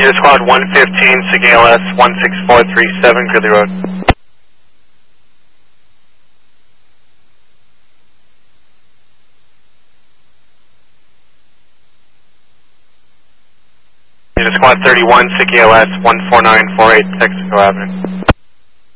Unit Squad 115, SIG ALS 16437, Greeley Road. Unit Squad 31, SIG ALS 14948, Texaco Avenue.